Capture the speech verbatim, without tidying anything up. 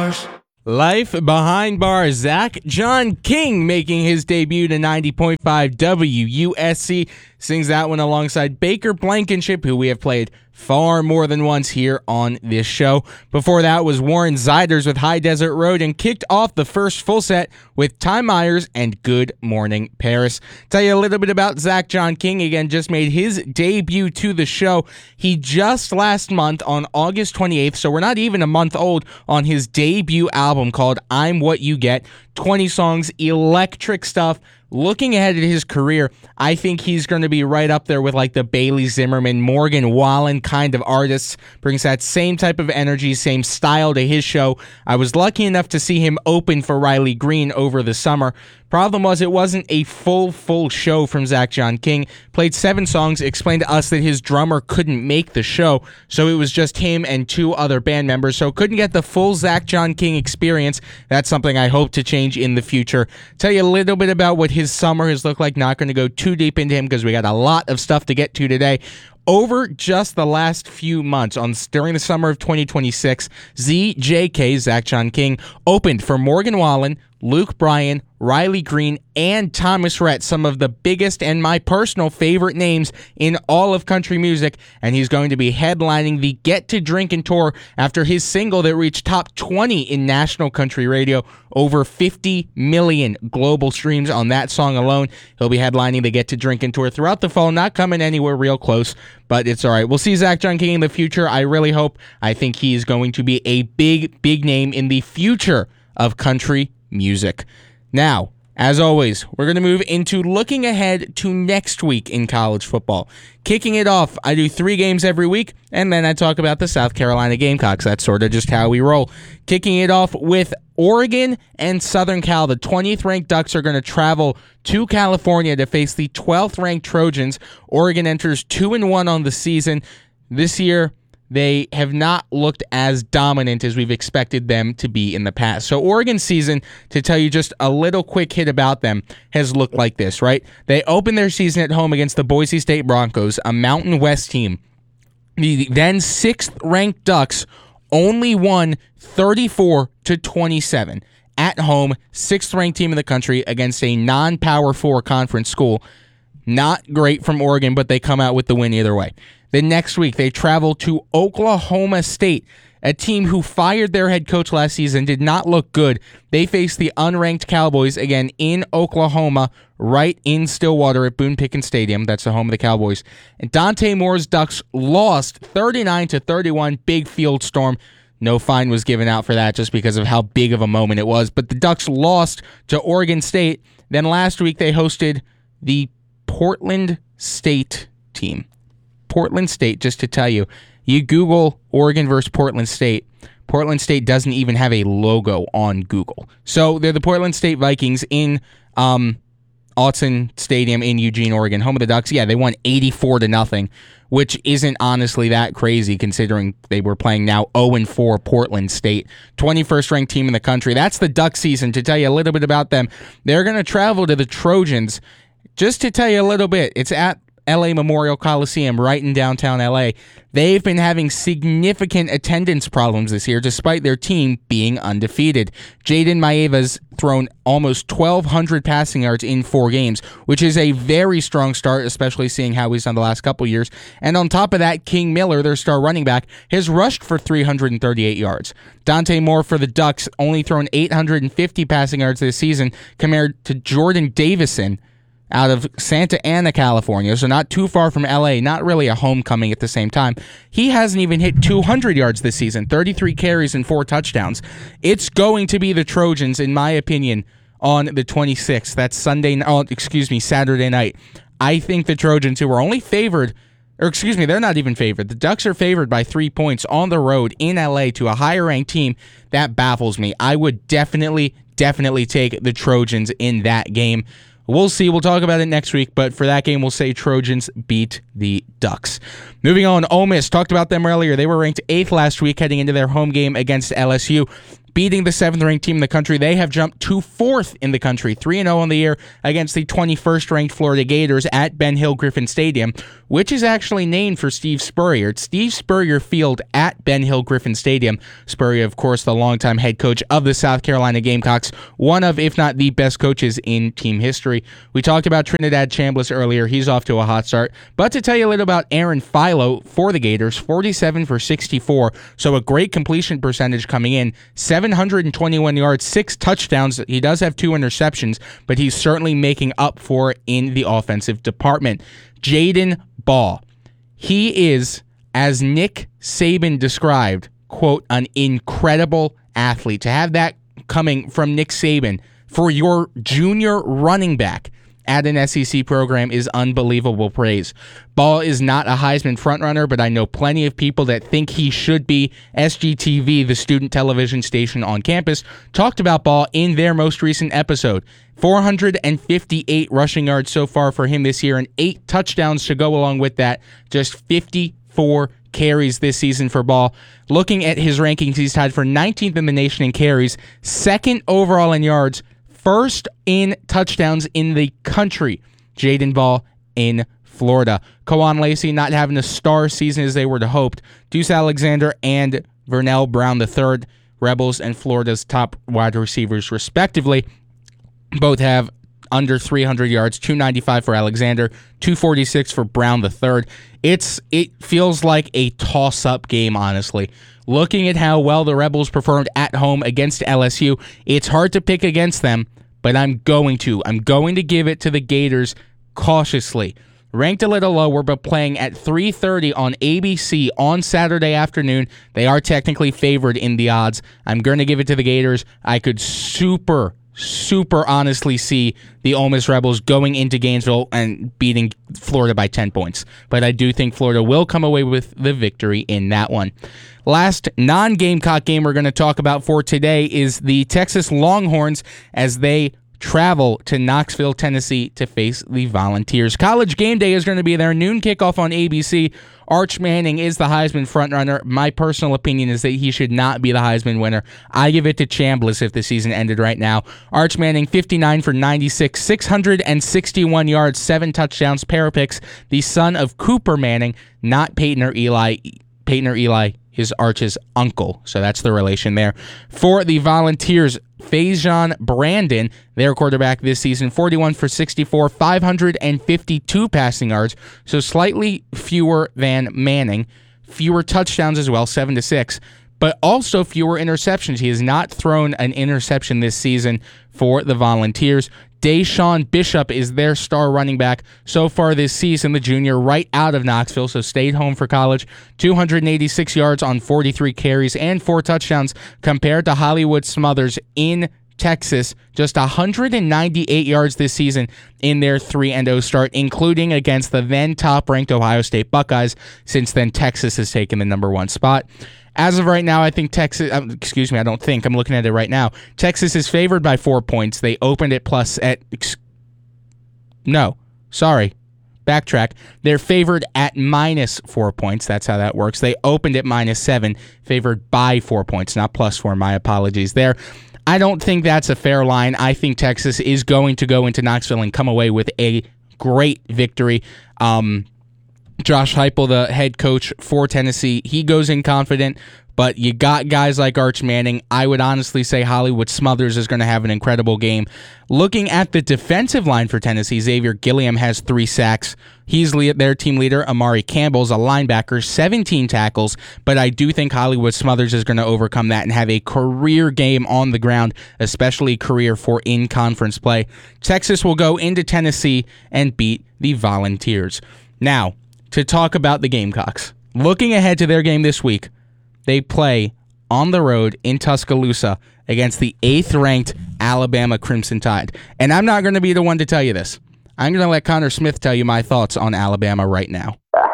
bars. Life Behind Bars. Zach John King making his debut to ninety point five W U S C. Sings that one alongside Baker Blankenship, who we have played far more than once here on this show. Before that was Warren Ziders with High Desert Road, and kicked off the first full set with Ty Myers and Good Morning Paris. Tell you a little bit about Zach John King. Again, just made his debut to the show. He just last month on August twenty-eighth, so we're not even a month old, on his debut album called I'm What You Get. twenty songs, electric stuff. Looking ahead at his career, I think he's going to be right up there with like the Bailey Zimmerman, Morgan Wallen kind of artists. Brings that same type of energy, same style to his show. I was lucky enough to see him open for Riley Green over the summer. Problem was, it wasn't a full, full show from Zach John King. Played seven songs, explained to us that his drummer couldn't make the show, so it was just him and two other band members, so couldn't get the full Zach John King experience. That's something I hope to change in the future. Tell you a little bit about what his summer has looked like. Not going to go too deep into him because we got a lot of stuff to get to today. Over just the last few months, on during the summer of twenty twenty-six, Z J K, Zach John King, opened for Morgan Wallen, Luke Bryan, Riley Green, and Thomas Rhett, some of the biggest and my personal favorite names in all of country music, and he's going to be headlining the Get to Drinkin' Tour after his single that reached top twenty in national country radio, over fifty million global streams on that song alone. He'll be headlining the Get to Drinkin' Tour throughout the fall, not coming anywhere real close, but it's all right. We'll see Zach John King in the future. I really hope. I think he is going to be a big, big name in the future of country music. Now, as always, we're going to move into looking ahead to next week in college football. Kicking it off, I do three games every week, and then I talk about the South Carolina Gamecocks. That's sort of just how we roll. Kicking it off with Oregon and Southern Cal. The twentieth-ranked Ducks are going to travel to California to face the twelfth-ranked Trojans. Oregon enters two and one on the season. This year, they have not looked as dominant as we've expected them to be in the past. So Oregon's season, to tell you just a little quick hit about them, has looked like this, right? They opened their season at home against the Boise State Broncos, a Mountain West team. The then sixth-ranked Ducks only won thirty-four to twenty-seven. At home, sixth-ranked team in the country against a non-Power four conference school. Not great from Oregon, but they come out with the win either way. The next week, they travel to Oklahoma State, a team who fired their head coach last season, did not look good. They face the unranked Cowboys again in Oklahoma, right in Stillwater at Boone Pickens Stadium. That's the home of the Cowboys. And Dante Moore's Ducks lost thirty-nine to thirty-one, big field storm. No fine was given out for that just because of how big of a moment it was. But the Ducks lost to Oregon State. Then last week, they hosted the Portland State team. Portland State, just to tell you, you Google Oregon versus Portland State, Portland State doesn't even have a logo on Google. So they're the Portland State Vikings in um, Autzen Stadium in Eugene, Oregon, home of the Ducks. Yeah, they won eighty-four to nothing, which isn't honestly that crazy considering they were playing now oh and four Portland State, twenty-first ranked team in the country. That's the Duck season. To tell you a little bit about them, they're going to travel to the Trojans. Just to tell you a little bit, it's at L A Memorial Coliseum right in downtown L A. They've been having significant attendance problems this year despite their team being undefeated. Jaden Maeva's thrown almost twelve hundred passing yards in four games, which is a very strong start, especially seeing how he's done the last couple years. And on top of that, King Miller, their star running back, has rushed for three hundred thirty-eight yards. Dante Moore for the Ducks only thrown eight hundred fifty passing yards this season compared to Jordan Davison out of Santa Ana, California, so not too far from L A, not really a homecoming at the same time. He hasn't even hit two hundred yards this season, thirty-three carries and four touchdowns. It's going to be the Trojans, in my opinion, on the twenty-sixth. That's Sunday, oh, excuse me, Saturday night. I think the Trojans, who are only favored, or excuse me, they're not even favored. The Ducks are favored by three points on the road in L A to a higher-ranked team. That baffles me. I would definitely, definitely take the Trojans in that game. We'll see. We'll talk about it next week, but for that game, we'll say Trojans beat the Ducks. Moving on, Ole Miss. Talked about them earlier. They were ranked eighth last week heading into their home game against L S U. beating the seventh-ranked team in the country. They have jumped to fourth in the country, three and oh on the year against the twenty-first-ranked Florida Gators at Ben Hill Griffin Stadium, which is actually named for Steve Spurrier. It's Steve Spurrier Field at Ben Hill Griffin Stadium. Spurrier, of course, the longtime head coach of the South Carolina Gamecocks, one of, if not the best coaches in team history. We talked about Trinidad Chambliss earlier. He's off to a hot start. But to tell you a little about Aaron Philo for the Gators, forty-seven for sixty-four, so a great completion percentage coming in, seven hundred twenty-one yards, six touchdowns. He does have two interceptions, but he's certainly making up for it in the offensive department. Jaden Ball. He is, as Nick Saban described, quote, an incredible athlete. To have that coming from Nick Saban for your junior running back at an S E C program is unbelievable praise. Ball is not a Heisman frontrunner, but I know plenty of people that think he should be. S G T V, the student television station on campus, talked about Ball in their most recent episode. four hundred fifty-eight rushing yards so far for him this year and eight touchdowns to go along with that. Just fifty-four carries this season for Ball. Looking at his rankings, he's tied for nineteenth in the nation in carries, second overall in yards, first in touchdowns in the country. Jaden Ball in Florida. Coan Lacey not having a star season as they were to hoped. Deuce Alexander and Vernell Brown the third, Rebels and Florida's top wide receivers respectively, both have under three hundred yards, two ninety-five for Alexander, two forty-six for Brown the third. It's it feels like a toss-up game, honestly. Looking at how well the Rebels performed at home against L S U, it's hard to pick against them, but I'm going to. I'm going to give it to the Gators cautiously. Ranked a little lower, but playing at three thirty on A B C on Saturday afternoon. They are technically favored in the odds. I'm going to give it to the Gators. I could super, super honestly see the Ole Miss Rebels going into Gainesville and beating Florida by ten points. But I do think Florida will come away with the victory in that one. Last non-Gamecock game we're going to talk about for today is the Texas Longhorns as they travel to Knoxville, Tennessee to face the Volunteers. College Game Day is going to be their noon kickoff on A B C. Arch Manning is the Heisman frontrunner. My personal opinion is that he should not be the Heisman winner. I give it to Chambliss if the season ended right now. Arch Manning, fifty-nine for ninety-six, six hundred sixty-one yards, seven touchdowns, pair of picks. The son of Cooper Manning, not Peyton or Eli. Peyton or Eli is Arch's uncle, so that's the relation there. For the Volunteers, Faison Brandon, their quarterback this season, forty-one for sixty-four, five hundred fifty-two passing yards, so slightly fewer than Manning. Fewer touchdowns as well, seven to six, but also fewer interceptions. He has not thrown an interception this season for the Volunteers. Deshaun Bishop is their star running back so far this season, the junior, right out of Knoxville, so stayed home for college. two hundred eighty-six yards on forty-three carries and four touchdowns compared to Hollywood Smothers in Texas. Just one hundred ninety-eight yards this season in their three and oh start, including against the then top-ranked Ohio State Buckeyes. Since then, Texas has taken the number one spot. As of right now, I think Texas, um, excuse me, I don't think, I'm looking at it right now. Texas is favored by four points. They opened it plus at, ex, no, sorry, backtrack. They're favored at minus four points. That's how that works. They opened at minus seven, favored by four points, not plus four. My apologies there. I don't think that's a fair line. I think Texas is going to go into Knoxville and come away with a great victory. Um... Josh Heupel, the head coach for Tennessee, he goes in confident, but you got guys like Arch Manning. I would honestly say Hollywood Smothers is going to have an incredible game. Looking at the defensive line for Tennessee, Xavier Gilliam has three sacks. He's their team leader. Amari Campbell's a linebacker, seventeen tackles, but I do think Hollywood Smothers is going to overcome that and have a career game on the ground, especially career for in-conference play. Texas will go into Tennessee and beat the Volunteers. Now, to talk about the Gamecocks. Looking ahead to their game this week, they play on the road in Tuscaloosa against the eighth-ranked Alabama Crimson Tide. And I'm not going to be the one to tell you this. I'm going to let Connor Smith tell you my thoughts on Alabama right now.